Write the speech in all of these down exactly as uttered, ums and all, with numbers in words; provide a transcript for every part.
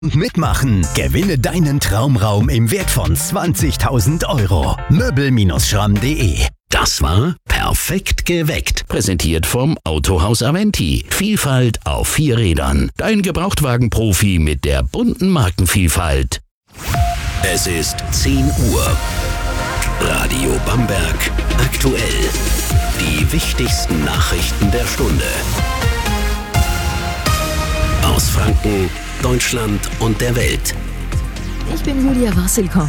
Mitmachen. Gewinne deinen Traumraum im Wert von zwanzigtausend Euro. Möbel Schramm punkt de. Das war Perfekt geweckt. Präsentiert vom Autohaus Aventi. Vielfalt auf vier Rädern. Dein Gebrauchtwagenprofi mit der bunten Markenvielfalt. Es ist zehn Uhr. Radio Bamberg aktuell. Die wichtigsten Nachrichten der Stunde. Aus Franken, Deutschland und der Welt. Ich bin Julia Wassilkow.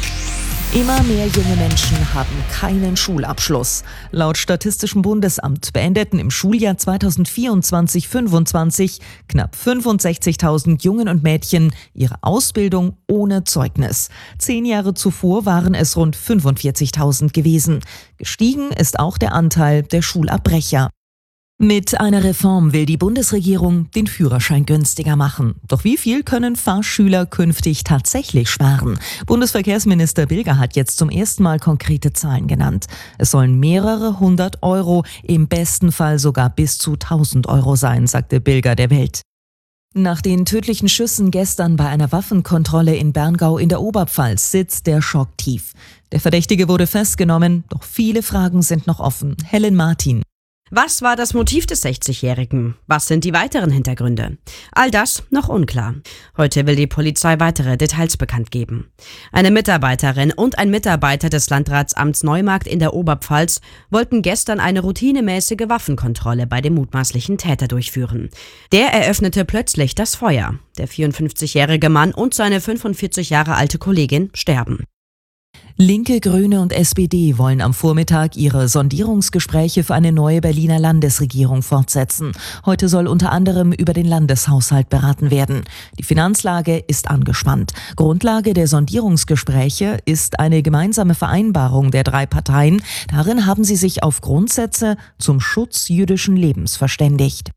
Immer mehr junge Menschen haben keinen Schulabschluss. Laut Statistischem Bundesamt beendeten im Schuljahr zweitausendvierundzwanzig fünfundzwanzig knapp fünfundsechzigtausend Jungen und Mädchen ihre Ausbildung ohne Zeugnis. Zehn Jahre zuvor waren es rund fünfundvierzigtausend gewesen. Gestiegen ist auch der Anteil der Schulabbrecher. Mit einer Reform will die Bundesregierung den Führerschein günstiger machen. Doch wie viel können Fahrschüler künftig tatsächlich sparen? Bundesverkehrsminister Bilger hat jetzt zum ersten Mal konkrete Zahlen genannt. Es sollen mehrere hundert Euro, im besten Fall sogar bis zu tausend Euro sein, sagte Bilger der Welt. Nach den tödlichen Schüssen gestern bei einer Waffenkontrolle in Berngau in der Oberpfalz sitzt der Schock tief. Der Verdächtige wurde festgenommen, doch viele Fragen sind noch offen. Helen Martin. Was war das Motiv des sechzigjährigen? Was sind die weiteren Hintergründe? All das noch unklar. Heute will die Polizei weitere Details bekannt geben. Eine Mitarbeiterin und ein Mitarbeiter des Landratsamts Neumarkt in der Oberpfalz wollten gestern eine routinemäßige Waffenkontrolle bei dem mutmaßlichen Täter durchführen. Der eröffnete plötzlich das Feuer. Der vierundfünfzigjährige Mann und seine fünfundvierzig Jahre alte Kollegin sterben. Linke, Grüne und S P D wollen am Vormittag ihre Sondierungsgespräche für eine neue Berliner Landesregierung fortsetzen. Heute soll unter anderem über den Landeshaushalt beraten werden. Die Finanzlage ist angespannt. Grundlage der Sondierungsgespräche ist eine gemeinsame Vereinbarung der drei Parteien. Darin haben sie sich auf Grundsätze zum Schutz jüdischen Lebens verständigt.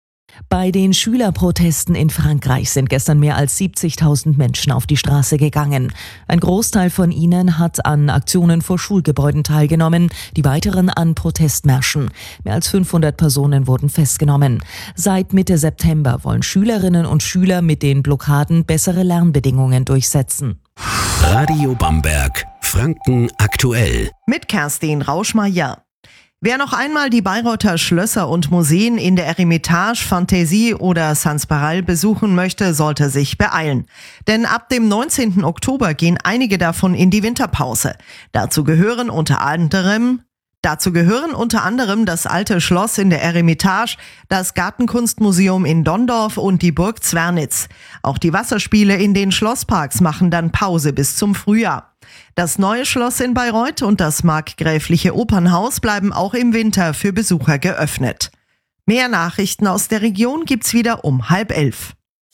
Bei den Schülerprotesten in Frankreich sind gestern mehr als siebzigtausend Menschen auf die Straße gegangen. Ein Großteil von ihnen hat an Aktionen vor Schulgebäuden teilgenommen, die weiteren an Protestmärschen. Mehr als fünfhundert Personen wurden festgenommen. Seit Mitte September wollen Schülerinnen und Schüler mit den Blockaden bessere Lernbedingungen durchsetzen. Radio Bamberg, Franken aktuell. Mit Kerstin Rauschmeier. Wer noch einmal die Bayreuther Schlösser und Museen in der Eremitage, Fantasie oder Sansparal besuchen möchte, sollte sich beeilen. Denn ab dem neunzehnten Oktober gehen einige davon in die Winterpause. Dazu gehören unter anderem Dazu gehören unter anderem das alte Schloss in der Eremitage, das Gartenkunstmuseum in Donndorf und die Burg Zwernitz. Auch die Wasserspiele in den Schlossparks machen dann Pause bis zum Frühjahr. Das neue Schloss in Bayreuth und das markgräfliche Opernhaus bleiben auch im Winter für Besucher geöffnet. Mehr Nachrichten aus der Region gibt's wieder um halb elf.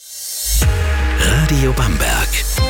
Radio Bamberg.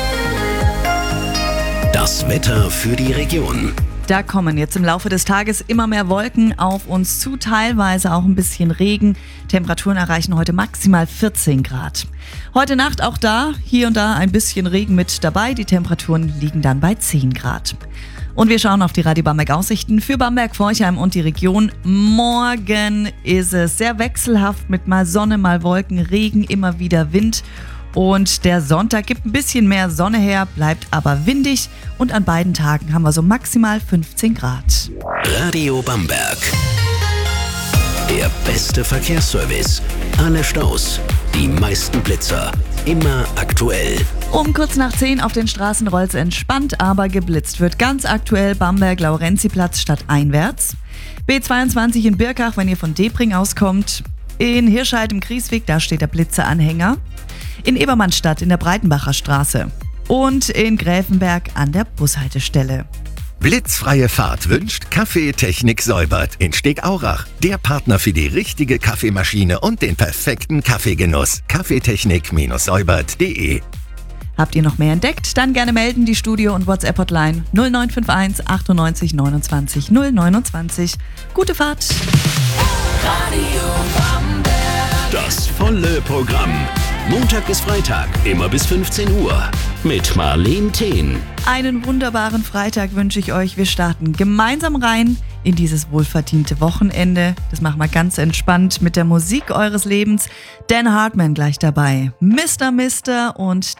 Das Wetter für die Region. Da kommen jetzt im Laufe des Tages immer mehr Wolken auf uns zu, teilweise auch ein bisschen Regen. Temperaturen erreichen heute maximal vierzehn Grad. Heute Nacht auch da, hier und da ein bisschen Regen mit dabei. Die Temperaturen liegen dann bei zehn Grad. Und wir schauen auf die Radio Bamberg Aussichten für Bamberg, Forchheim und die Region. Morgen ist es sehr wechselhaft mit mal Sonne, mal Wolken, Regen, immer wieder Wind. Und der Sonntag gibt ein bisschen mehr Sonne her, bleibt aber windig. Und an beiden Tagen haben wir so maximal fünfzehn Grad. Radio Bamberg. Der beste Verkehrsservice. Alle Staus, die meisten Blitzer. Immer aktuell. Um kurz nach zehn auf den Straßen rollt's entspannt, aber geblitzt wird ganz aktuell Bamberg-Laurentzi-Platz stadteinwärts. B zweiundzwanzig in Birkach, wenn ihr von Debring auskommt. In Hirscheid im Griesweg, da steht der Blitzeranhänger. In Ebermannstadt in der Breitenbacher Straße und in Gräfenberg an der Bushaltestelle. Blitzfreie Fahrt wünscht Kaffeetechnik Säubert in Stegaurach. Der Partner für die richtige Kaffeemaschine und den perfekten Kaffeegenuss. kaffeetechnik Säubert punkt de. Habt ihr noch mehr entdeckt? Dann gerne melden, die Studio- und WhatsApp-Hotline null neun fünf eins achtundneunzig neunundzwanzig null neunundzwanzig. Gute Fahrt! Radio Bamberg. Das volle Programm. Montag bis Freitag, immer bis fünfzehn Uhr. Mit Marleen Thehn. Einen wunderbaren Freitag wünsche ich euch. Wir starten gemeinsam rein in dieses wohlverdiente Wochenende. Das machen wir ganz entspannt mit der Musik eures Lebens. Dan Hartman gleich dabei. Mister Mister und